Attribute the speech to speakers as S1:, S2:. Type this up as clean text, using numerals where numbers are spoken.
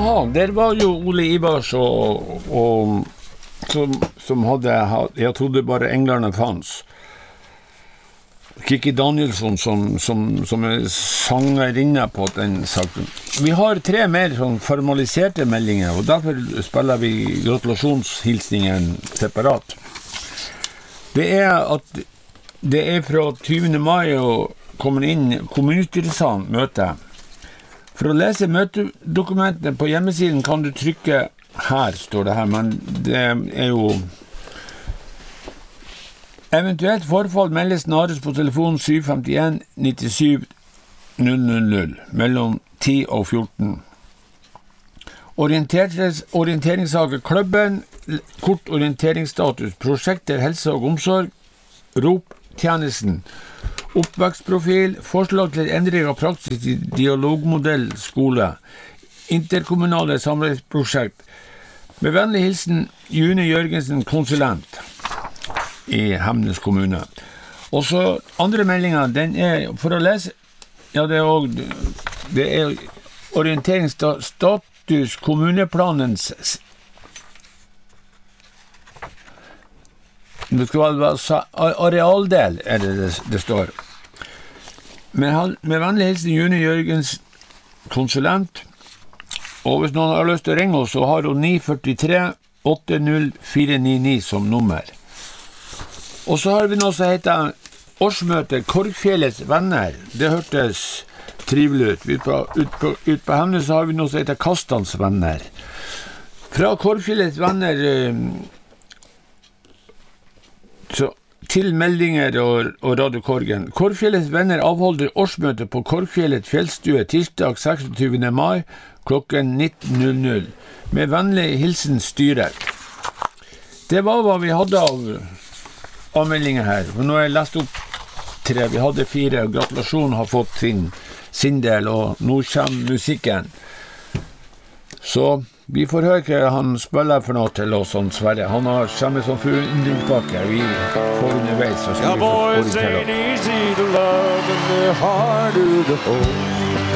S1: Jaha, der var jo Ole Ivars og som hadde, jeg trodde bare englerne fanns. Kiki Danielsson som sangerinne på den saken. Vi har 3 mer sånn formaliserte meldinger, og derfor spiller vi gratulasjonshilsningen separat. Det fra 20. mai og kommer inn kommunestyresalen møte. For å lese møtedokumentene på hjemmesiden kan du trykke her, står det her, men det jo eventuelt forfall meldes snarest på telefon 751 97 000 mellom 10 og 14. Orienteringssaker klubben, kort orienteringsstatus, prosjekter, helse og omsorg, rop tjenesten, oppvekstprofil, forslag til endring av praksis i dialogmodell skole, interkommunale samarbeidsprosjekt. Med vennlig hilsen June Jørgensen, konsulent i Hemnes kommune. Og så andre meldinger, den for å lese, ja det orienteringsstatus kommuneplanens det skal være arealdel, det står. Med vennlig hilsen June Jørgens, konsulent, og hvis noen har lyst til å ringe oss, så har hun 943 80499 som nummer. Og så har vi noe som heter årsmøte Korgfjellets venner. Det hørtes trivelig ut. Ut på Hemnes så har vi noe som heter Kastans venner. Fra Korgfjellets venner til meldinger og Radio Korgen. Korgfjellets venner avholder årsmøte på Korgfjellet fjellstue tirsdag 26. mai klokken 19.00 med vennlig hilsen styret. Det var hva vi hadde av meldinger her. Nå har jeg lest opp 3. Vi hadde 4. Gratulasjon har fått sin del, og nå kommer musikken. Så vi får høre hva han spiller for noe til oss, Sverre. Han har kommet som forundringspakke. Vi får underveis.
S2: Ja, boys ain't easy to love and they're hard to hold.